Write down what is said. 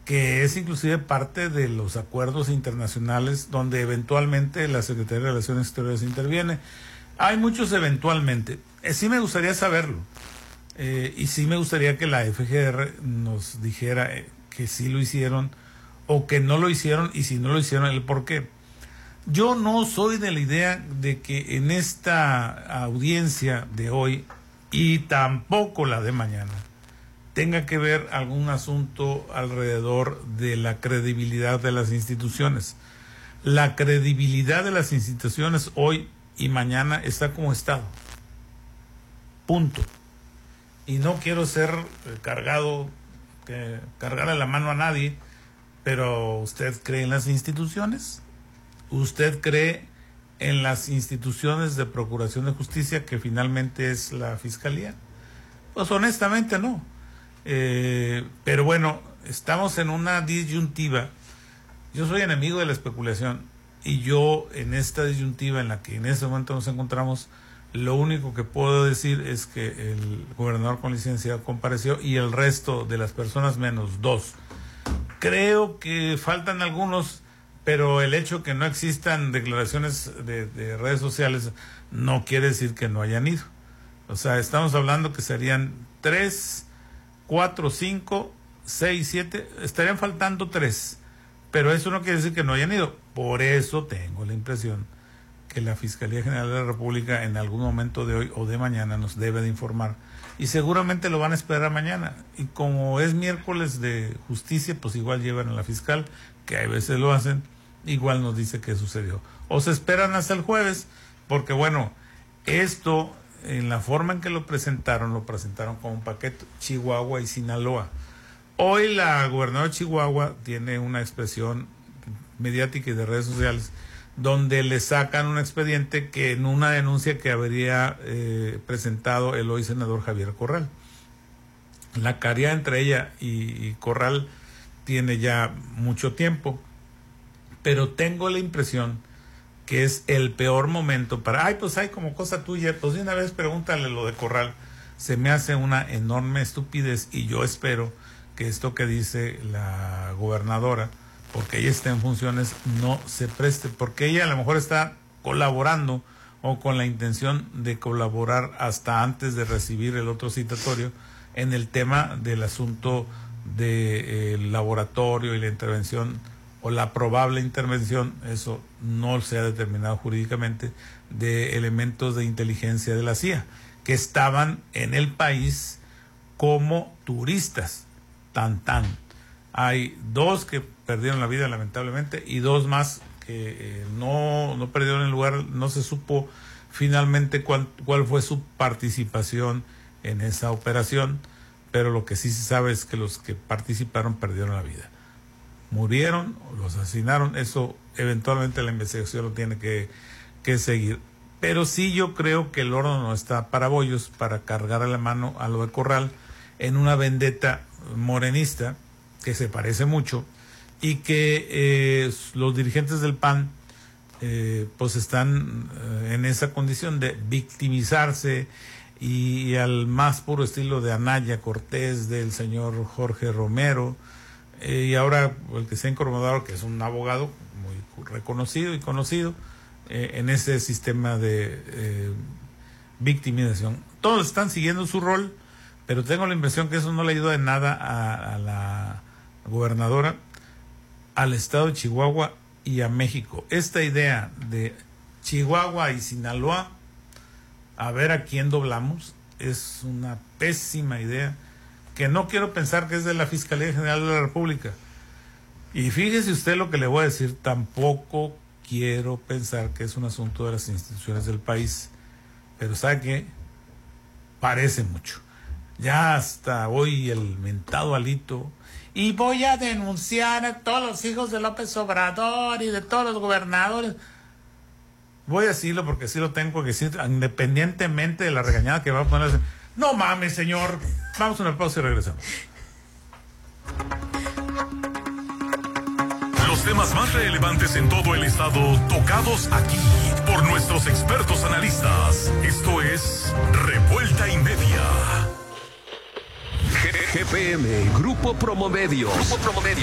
que es inclusive parte de los acuerdos internacionales donde eventualmente la Secretaría de Relaciones Exteriores interviene. Hay muchos eventualmente. Sí me gustaría saberlo. Y sí me gustaría que la FGR nos dijera que sí lo hicieron o que no lo hicieron, y si no lo hicieron, el por qué. Yo no soy de la idea de que en esta audiencia de hoy, y tampoco la de mañana, tenga que ver algún asunto alrededor de la credibilidad de las instituciones. La credibilidad de las instituciones hoy y mañana está como estado. Punto. Y no quiero ser cargarle la mano a nadie, pero ¿usted cree en las instituciones? ¿Usted cree en las instituciones de procuración de justicia, que finalmente es la Fiscalía? Pues honestamente no. Pero bueno, estamos en una disyuntiva. Yo soy enemigo de la especulación, y yo en esta disyuntiva en la que en este momento nos encontramos, lo único que puedo decir es que el gobernador con licencia compareció y el resto de las personas menos dos. Creo que faltan algunos, pero el hecho que no existan declaraciones de redes sociales no quiere decir que no hayan ido. O sea, estamos hablando que serían 3, 4, 5, 6, 7, estarían faltando 3, pero eso no quiere decir que no hayan ido. Por eso tengo la impresión que la Fiscalía General de la República en algún momento de hoy o de mañana nos debe de informar, y seguramente lo van a esperar mañana, y como es miércoles de justicia, pues igual llevan a la fiscal, que a veces lo hacen, igual nos dice qué sucedió, o se esperan hasta el jueves, porque bueno, esto en la forma en que lo presentaron como un paquete, Chihuahua y Sinaloa. Hoy la gobernadora de Chihuahua tiene una expresión mediática y de redes sociales donde le sacan un expediente que en una denuncia que habría presentado el hoy senador Javier Corral. La caridad entre ella y Corral tiene ya mucho tiempo, pero tengo la impresión que es el peor momento para, pues hay como cosa tuya, pues de una vez pregúntale lo de Corral. Se me hace una enorme estupidez, y yo espero que esto que dice la gobernadora, porque ella está en funciones, no se preste, porque ella a lo mejor está colaborando o con la intención de colaborar hasta antes de recibir el otro citatorio en el tema del asunto del laboratorio y la intervención o la probable intervención, eso no se ha determinado jurídicamente, de elementos de inteligencia de la CIA que estaban en el país como turistas. Hay 2 que perdieron la vida lamentablemente y 2 más que no perdieron el lugar. No se supo finalmente cuál fue su participación en esa operación, pero lo que sí se sabe es que los que participaron perdieron la vida. Murieron, los asesinaron, eso eventualmente la investigación lo tiene que seguir. Pero sí, yo creo que el horno no está para bollos para cargar a la mano a lo de Corral en una vendetta morenista que se parece mucho, y que los dirigentes del PAN pues están en esa condición de victimizarse, y al más puro estilo de Anaya Cortés, del señor Jorge Romero, y ahora el que se ha incorporado, que es un abogado muy reconocido y conocido en ese sistema de victimización. Todos están siguiendo su rol, pero tengo la impresión que eso no le ayuda en nada a la gobernadora, al estado de Chihuahua y a México. Esta idea de Chihuahua y Sinaloa, a ver a quién doblamos, es una pésima idea, que no quiero pensar que es de la Fiscalía General de la República. Y fíjese usted lo que le voy a decir, tampoco quiero pensar que es un asunto de las instituciones del país, pero ¿sabe qué? Parece mucho. Ya hasta hoy el mentado Alito, y voy a denunciar a todos los hijos de López Obrador y de todos los gobernadores. Voy a decirlo porque sí lo tengo que decir, independientemente de la regañada que va a poner. No mames, señor. Vamos a una pausa y regresamos. Los temas más relevantes en todo el estado, tocados aquí por nuestros expertos analistas. Esto es Revuelta y Media. GPM, Grupo Promomedios.